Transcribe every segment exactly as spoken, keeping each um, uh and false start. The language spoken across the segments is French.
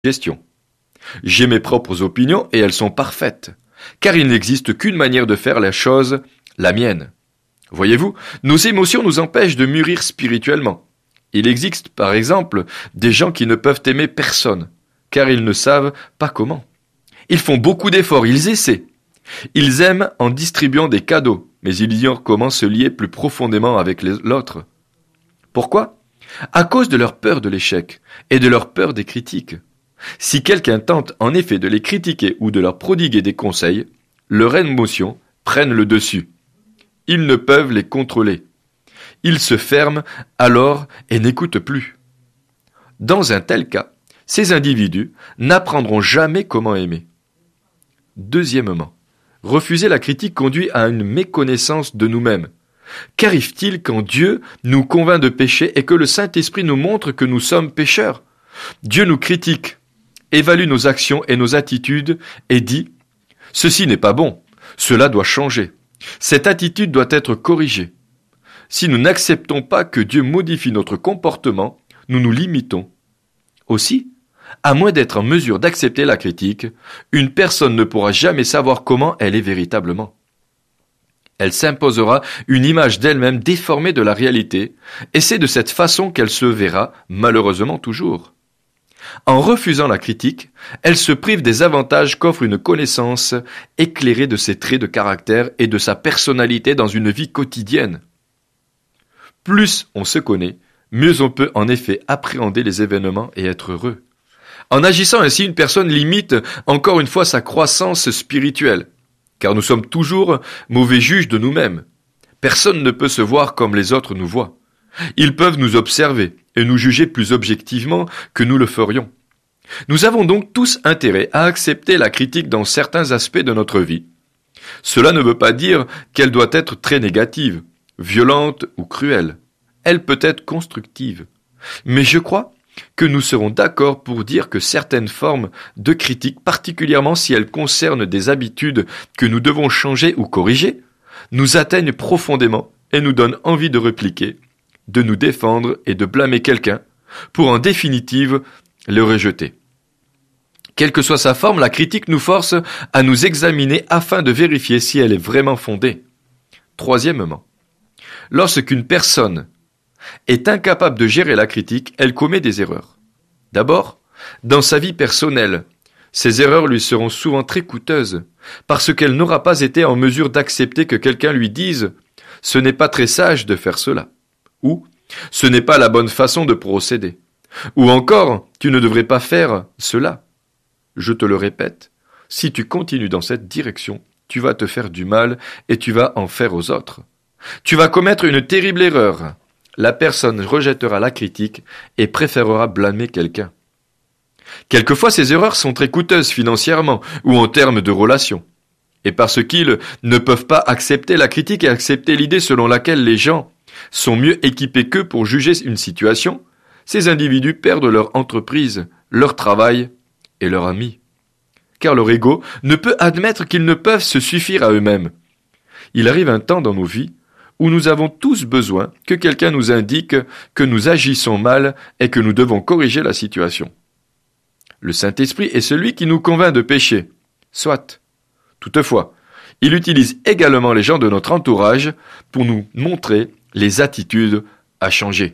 gestion. J'ai mes propres opinions et elles sont parfaites, car il n'existe qu'une manière de faire la chose, la mienne. Voyez-vous, nos émotions nous empêchent de mûrir spirituellement. Il existe, par exemple, des gens qui ne peuvent aimer personne, car ils ne savent pas comment. Ils font beaucoup d'efforts, ils essaient. Ils aiment en distribuant des cadeaux, mais ils ignorent comment se lier plus profondément avec l'autre. Pourquoi ? À cause de leur peur de l'échec et de leur peur des critiques. Si quelqu'un tente en effet de les critiquer ou de leur prodiguer des conseils, leurs émotions prennent le dessus. Ils ne peuvent les contrôler. Ils se ferment alors et n'écoutent plus. Dans un tel cas, ces individus n'apprendront jamais comment aimer. Deuxièmement, refuser la critique conduit à une méconnaissance de nous-mêmes. Qu'arrive-t-il quand Dieu nous convainc de pécher et que le Saint-Esprit nous montre que nous sommes pécheurs ? Dieu nous critique, évalue nos actions et nos attitudes et dit « Ceci n'est pas bon, cela doit changer. Cette attitude doit être corrigée. » Si nous n'acceptons pas que Dieu modifie notre comportement, nous nous limitons. Aussi, à moins d'être en mesure d'accepter la critique, une personne ne pourra jamais savoir comment elle est véritablement. Elle s'imposera une image d'elle-même déformée de la réalité, et c'est de cette façon qu'elle se verra, malheureusement toujours. En refusant la critique, elle se prive des avantages qu'offre une connaissance éclairée de ses traits de caractère et de sa personnalité dans une vie quotidienne. Plus on se connaît, mieux on peut en effet appréhender les événements et être heureux. En agissant ainsi, une personne limite encore une fois sa croissance spirituelle, car nous sommes toujours mauvais juges de nous-mêmes. Personne ne peut se voir comme les autres nous voient. Ils peuvent nous observer et nous juger plus objectivement que nous le ferions. Nous avons donc tous intérêt à accepter la critique dans certains aspects de notre vie. Cela ne veut pas dire qu'elle doit être très négative, violente ou cruelle. Elle peut être constructive. Mais je crois que nous serons d'accord pour dire que certaines formes de critique, particulièrement si elles concernent des habitudes que nous devons changer ou corriger, nous atteignent profondément et nous donnent envie de répliquer, de nous défendre et de blâmer quelqu'un, pour en définitive le rejeter. Quelle que soit sa forme, la critique nous force à nous examiner afin de vérifier si elle est vraiment fondée. Troisièmement, lorsqu'une personne est incapable de gérer la critique, elle commet des erreurs. D'abord, dans sa vie personnelle, ces erreurs lui seront souvent très coûteuses, parce qu'elle n'aura pas été en mesure d'accepter que quelqu'un lui dise « ce n'est pas très sage de faire cela » ou « ce n'est pas la bonne façon de procéder » ou encore « tu ne devrais pas faire cela ». Je te le répète, si tu continues dans cette direction, tu vas te faire du mal et tu vas en faire aux autres. Tu vas commettre une terrible erreur. La personne rejettera la critique et préférera blâmer quelqu'un. Quelquefois, ces erreurs sont très coûteuses financièrement ou en termes de relations. Et parce qu'ils ne peuvent pas accepter la critique et accepter l'idée selon laquelle les gens sont mieux équipés qu'eux pour juger une situation, ces individus perdent leur entreprise, leur travail et leurs amis. Car leur ego ne peut admettre qu'ils ne peuvent se suffire à eux-mêmes. Il arrive un temps dans nos vies où nous avons tous besoin que quelqu'un nous indique que nous agissons mal et que nous devons corriger la situation. Le Saint-Esprit est celui qui nous convainc de pécher. Soit. Toutefois, il utilise également les gens de notre entourage pour nous montrer les attitudes à changer.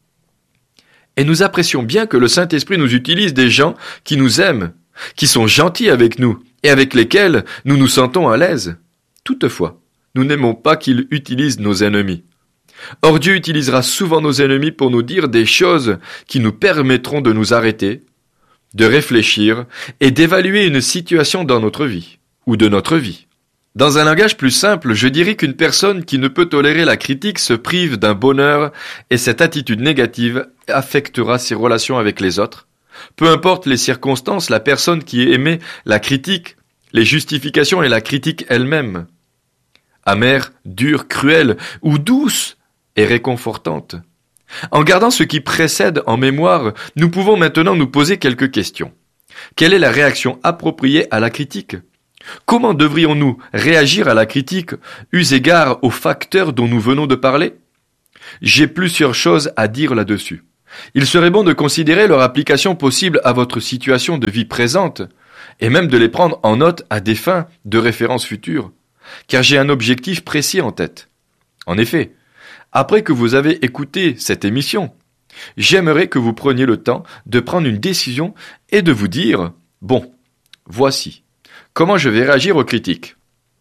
Et nous apprécions bien que le Saint-Esprit nous utilise des gens qui nous aiment, qui sont gentils avec nous et avec lesquels nous nous sentons à l'aise. Toutefois, nous n'aimons pas qu'il utilise nos ennemis. Or Dieu utilisera souvent nos ennemis pour nous dire des choses qui nous permettront de nous arrêter, de réfléchir et d'évaluer une situation dans notre vie, ou de notre vie. Dans un langage plus simple, je dirais qu'une personne qui ne peut tolérer la critique se prive d'un bonheur et cette attitude négative affectera ses relations avec les autres. Peu importe les circonstances, la personne qui émet la critique, les justifications et la critique elle-même, amère, dure, cruelle ou douce et réconfortante. En gardant ce qui précède en mémoire, nous pouvons maintenant nous poser quelques questions. Quelle est la réaction appropriée à la critique ? Comment devrions-nous réagir à la critique, eu égard aux facteurs dont nous venons de parler ? J'ai plusieurs choses à dire là-dessus. Il serait bon de considérer leur application possible à votre situation de vie présente, et même de les prendre en note à des fins de référence future, car j'ai un objectif précis en tête. En effet, après que vous avez écouté cette émission, j'aimerais que vous preniez le temps de prendre une décision et de vous dire « Bon, voici comment je vais réagir aux critiques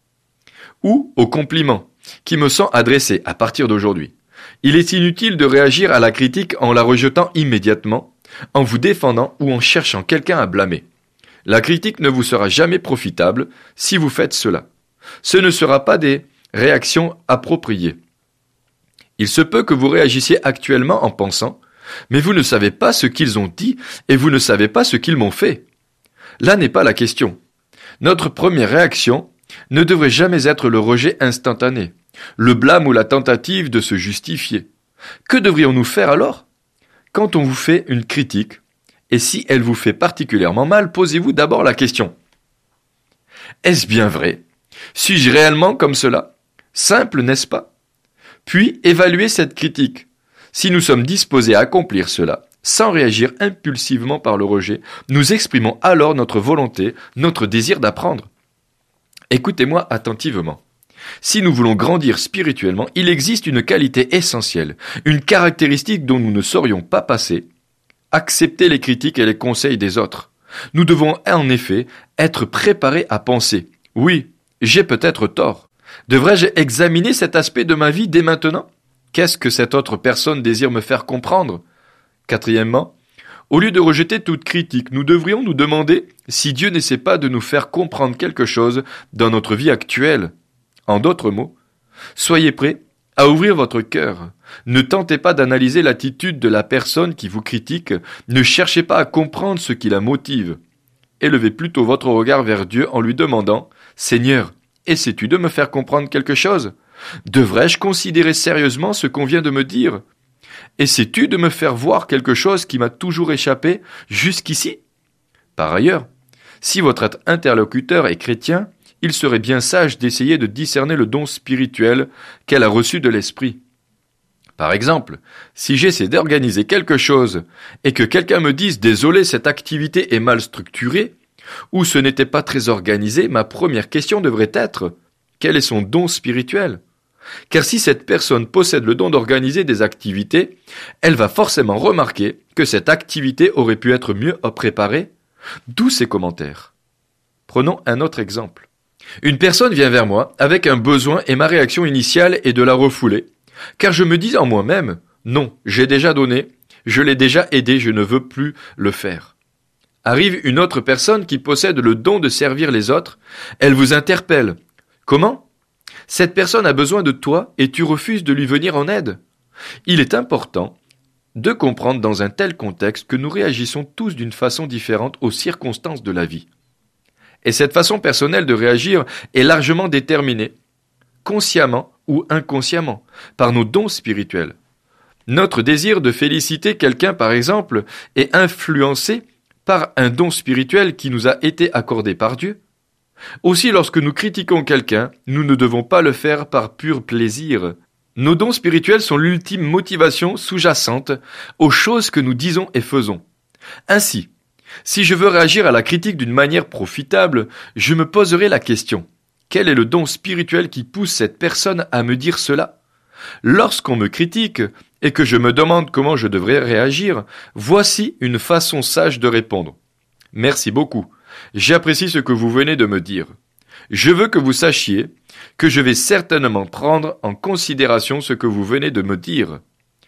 ou aux compliments qui me sont adressés à partir d'aujourd'hui. Il est inutile de réagir à la critique en la rejetant immédiatement, en vous défendant ou en cherchant quelqu'un à blâmer. La critique ne vous sera jamais profitable si vous faites cela. Ce ne sera pas des réactions appropriées. Il se peut que vous réagissiez actuellement en pensant « Mais vous ne savez pas ce qu'ils ont dit et vous ne savez pas ce qu'ils m'ont fait. » Là n'est pas la question. Notre première réaction ne devrait jamais être le rejet instantané, le blâme ou la tentative de se justifier. Que devrions-nous faire alors? Quand on vous fait une critique, et si elle vous fait particulièrement mal, posez-vous d'abord la question. Est-ce bien vrai? Suis-je réellement comme cela? Simple, n'est-ce pas? Puis évaluez cette critique. Si nous sommes disposés à accomplir cela, sans réagir impulsivement par le rejet, nous exprimons alors notre volonté, notre désir d'apprendre. Écoutez-moi attentivement. Si nous voulons grandir spirituellement, il existe une qualité essentielle, une caractéristique dont nous ne saurions pas passer, accepter les critiques et les conseils des autres. Nous devons en effet être préparés à penser « Oui, j'ai peut-être tort. Devrais-je examiner cet aspect de ma vie dès maintenant? Qu'est-ce que cette autre personne désire me faire comprendre ?» Quatrièmement, au lieu de rejeter toute critique, nous devrions nous demander si Dieu n'essaie pas de nous faire comprendre quelque chose dans notre vie actuelle. En d'autres mots, soyez prêts à ouvrir votre cœur. Ne tentez pas d'analyser l'attitude de la personne qui vous critique, ne cherchez pas à comprendre ce qui la motive. Élevez plutôt votre regard vers Dieu en lui demandant « Seigneur, essaies-tu de me faire comprendre quelque chose? Devrais-je considérer sérieusement ce qu'on vient de me dire ? Essaies-tu de me faire voir quelque chose qui m'a toujours échappé jusqu'ici ?» Par ailleurs, si votre interlocuteur est chrétien, il serait bien sage d'essayer de discerner le don spirituel qu'elle a reçu de l'Esprit. Par exemple, si j'essaie d'organiser quelque chose et que quelqu'un me dise « Désolé, cette activité est mal structurée » ou « Ce n'était pas très organisé », ma première question devrait être « Quel est son don spirituel ?» Car si cette personne possède le don d'organiser des activités, elle va forcément remarquer que cette activité aurait pu être mieux préparée, d'où ces commentaires. Prenons un autre exemple. Une personne vient vers moi avec un besoin et ma réaction initiale est de la refouler, car je me dis en moi-même « Non, j'ai déjà donné, je l'ai déjà aidé, je ne veux plus le faire ». Arrive une autre personne qui possède le don de servir les autres, elle vous interpelle. Comment ? Cette personne a besoin de toi et tu refuses de lui venir en aide. Il est important de comprendre dans un tel contexte que nous réagissons tous d'une façon différente aux circonstances de la vie. Et cette façon personnelle de réagir est largement déterminée, consciemment ou inconsciemment, par nos dons spirituels. Notre désir de féliciter quelqu'un, par exemple, est influencé par un don spirituel qui nous a été accordé par Dieu. Aussi, lorsque nous critiquons quelqu'un, nous ne devons pas le faire par pur plaisir. Nos dons spirituels sont l'ultime motivation sous-jacente aux choses que nous disons et faisons. Ainsi, si je veux réagir à la critique d'une manière profitable, je me poserai la question « Quel est le don spirituel qui pousse cette personne à me dire cela ?» Lorsqu'on me critique et que je me demande comment je devrais réagir, voici une façon sage de répondre. « Merci beaucoup. J'apprécie ce que vous venez de me dire. Je veux que vous sachiez que je vais certainement prendre en considération ce que vous venez de me dire.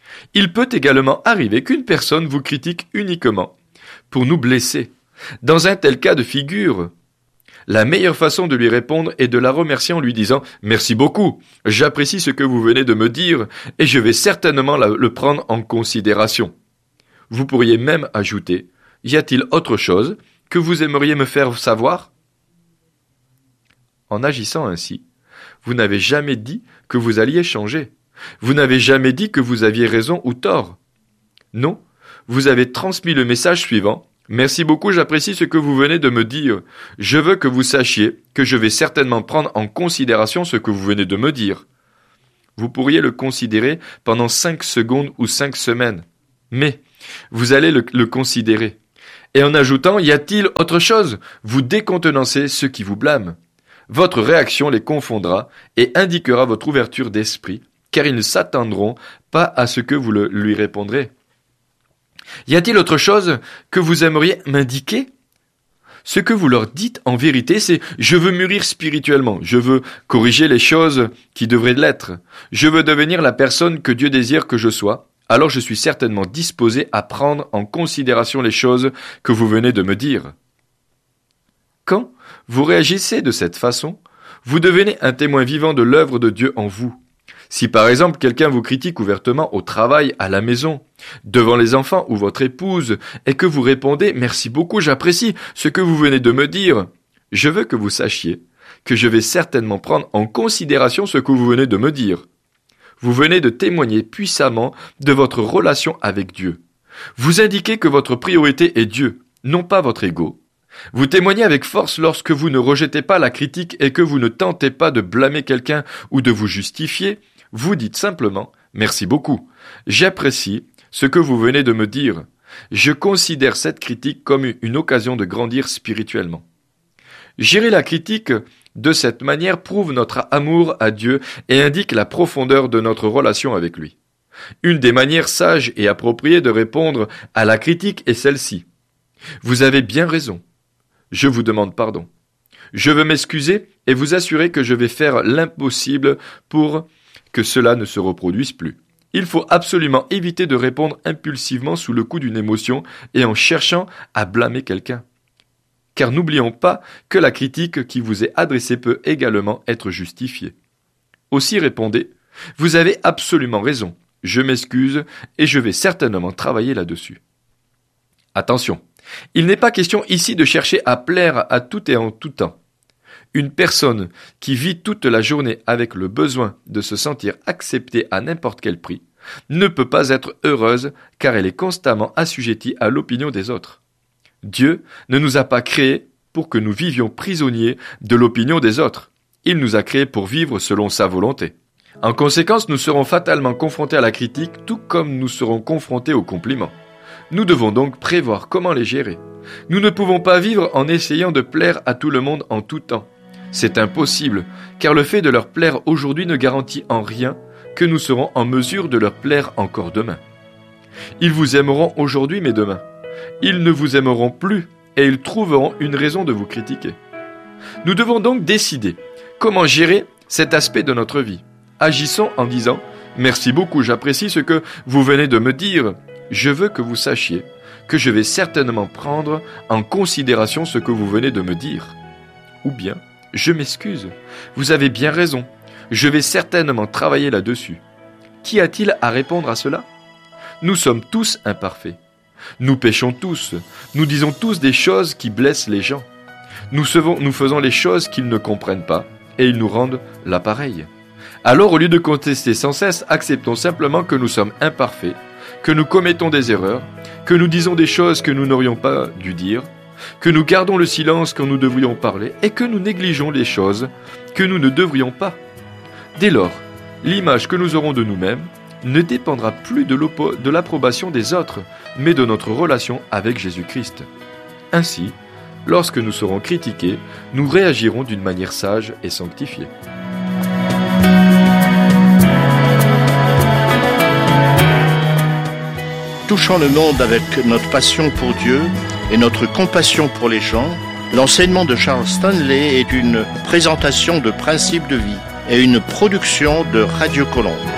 Il peut également arriver qu'une personne vous critique uniquement pour nous blesser. Dans un tel cas de figure, la meilleure façon de lui répondre est de la remercier en lui disant « Merci beaucoup, j'apprécie ce que vous venez de me dire et je vais certainement la, le prendre en considération. » Vous pourriez même ajouter « Y a-t-il autre chose que vous aimeriez me faire savoir ?» En agissant ainsi, vous n'avez jamais dit que vous alliez changer. Vous n'avez jamais dit que vous aviez raison ou tort. Non, vous avez transmis le message suivant. « Merci beaucoup, j'apprécie ce que vous venez de me dire. Je veux que vous sachiez que je vais certainement prendre en considération ce que vous venez de me dire. » Vous pourriez le considérer pendant cinq secondes ou cinq semaines. Mais Vous allez le, le considérer. Et en ajoutant, y a-t-il autre chose? Vous décontenancez ceux qui vous blâment. Votre réaction les confondra et indiquera votre ouverture d'esprit, car ils ne s'attendront pas à ce que vous le, lui répondrez. Y a-t-il autre chose que vous aimeriez m'indiquer? Ce que vous leur dites en vérité, c'est « je veux mûrir spirituellement, je veux corriger les choses qui devraient l'être, je veux devenir la personne que Dieu désire que je sois, alors je suis certainement disposé à prendre en considération les choses que vous venez de me dire. » Quand vous réagissez de cette façon, vous devenez un témoin vivant de l'œuvre de Dieu en vous. Si par exemple quelqu'un vous critique ouvertement au travail, à la maison, devant les enfants ou votre épouse, et que vous répondez « Merci beaucoup, j'apprécie ce que vous venez de me dire. Je veux que vous sachiez que je vais certainement prendre en considération ce que vous venez de me dire. » Vous venez de témoigner puissamment de votre relation avec Dieu. Vous indiquez que votre priorité est Dieu, non pas votre ego. Vous témoignez avec force lorsque vous ne rejetez pas la critique et que vous ne tentez pas de blâmer quelqu'un ou de vous justifier. Vous dites simplement « Merci beaucoup. J'apprécie ce que vous venez de me dire. Je considère cette critique comme une occasion de grandir spirituellement. » Gérer la critique de cette manière prouve notre amour à Dieu et indique la profondeur de notre relation avec lui. Une des manières sages et appropriées de répondre à la critique est celle-ci. « Vous avez bien raison. Je vous demande pardon. Je veux m'excuser et vous assurer que je vais faire l'impossible pour que cela ne se reproduise plus. » Il faut absolument éviter de répondre impulsivement sous le coup d'une émotion et en cherchant à blâmer quelqu'un. Car n'oublions pas que la critique qui vous est adressée peut également être justifiée. Aussi répondez « Vous avez absolument raison, je m'excuse et je vais certainement travailler là-dessus. » Attention, il n'est pas question ici de chercher à plaire à tout et en tout temps. Une personne qui vit toute la journée avec le besoin de se sentir acceptée à n'importe quel prix ne peut pas être heureuse car elle est constamment assujettie à l'opinion des autres. Dieu ne nous a pas créés pour que nous vivions prisonniers de l'opinion des autres. Il nous a créés pour vivre selon sa volonté. En conséquence, nous serons fatalement confrontés à la critique tout comme nous serons confrontés aux compliments. Nous devons donc prévoir comment les gérer. Nous ne pouvons pas vivre en essayant de plaire à tout le monde en tout temps. C'est impossible, car le fait de leur plaire aujourd'hui ne garantit en rien que nous serons en mesure de leur plaire encore demain. Ils vous aimeront aujourd'hui mais demain. Ils ne vous aimeront plus et ils trouveront une raison de vous critiquer. Nous devons donc décider comment gérer cet aspect de notre vie. Agissons en disant « Merci beaucoup, j'apprécie ce que vous venez de me dire. Je veux que vous sachiez que je vais certainement prendre en considération ce que vous venez de me dire. » Ou bien « Je m'excuse, vous avez bien raison, je vais certainement travailler là-dessus. » Qu'y a-t-il à répondre à cela? Nous sommes tous imparfaits. Nous péchons tous, nous disons tous des choses qui blessent les gens. Nous, sevons, nous faisons les choses qu'ils ne comprennent pas et ils nous rendent l'appareil. Alors au lieu de contester sans cesse, acceptons simplement que nous sommes imparfaits, que nous commettons des erreurs, que nous disons des choses que nous n'aurions pas dû dire, que nous gardons le silence quand nous devrions parler et que nous négligeons les choses que nous ne devrions pas. Dès lors, l'image que nous aurons de nous-mêmes ne dépendra plus de, de l'approbation des autres, mais de notre relation avec Jésus-Christ. Ainsi, lorsque nous serons critiqués, nous réagirons d'une manière sage et sanctifiée. Touchant le monde avec notre passion pour Dieu et notre compassion pour les gens, l'enseignement de Charles Stanley est une présentation de principes de vie et une production de Radio Colombe.